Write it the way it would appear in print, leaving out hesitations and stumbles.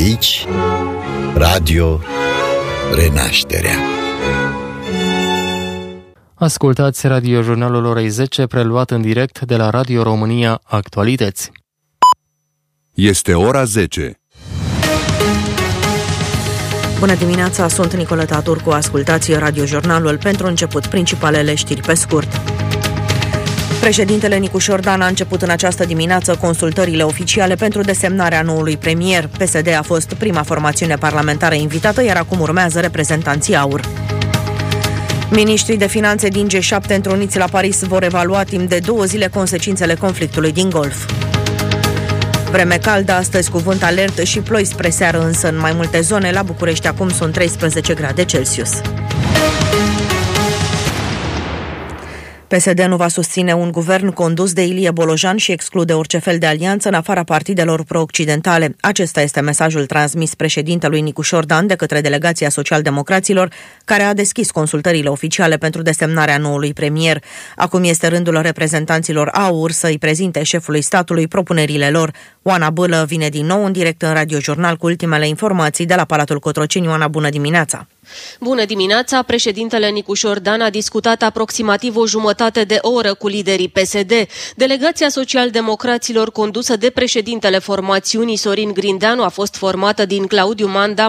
Aici, Radio Renașterea. Ascultați radiojurnalul orei 10, preluat în direct de la Radio România Actualități. Este ora 10. Bună dimineața, sunt Nicoleta Turcu, ascultați radiojurnalul. Pentru început, principalele știri pe scurt. Președintele Nicu Șordan a început în această dimineață consultările oficiale pentru desemnarea noului premier. PSD a fost prima formațiune parlamentară invitată, iar acum urmează reprezentanții AUR. Miniștrii de finanțe din G7 întruniți la Paris vor evalua timp de 2 zile consecințele conflictului din Golf. Vreme caldă, astăzi cu vânt alert și ploi spre seară, însă în mai multe zone. La București acum sunt 13 grade Celsius. PSD nu va susține un guvern condus de Ilie Bolojan și exclude orice fel de alianță în afara partidelor pro-occidentale. Acesta este mesajul transmis președintelui Nicu Șordan de către delegația Social-Democraților, care a deschis consultările oficiale pentru desemnarea noului premier. Acum este rândul reprezentanților AUR să îi prezinte șefului statului propunerile lor. Oana Bâlă vine din nou în direct în radiojurnal cu ultimele informații de la Palatul Cotroceni. Oana, bună dimineața! Bună dimineața! Președintele Nicu Șordan a discutat aproximativ o jumătate de oră cu liderii PSD. Delegația Social-Democraților condusă de președintele formațiunii Sorin Grindeanu a fost formată din Claudiu Manda,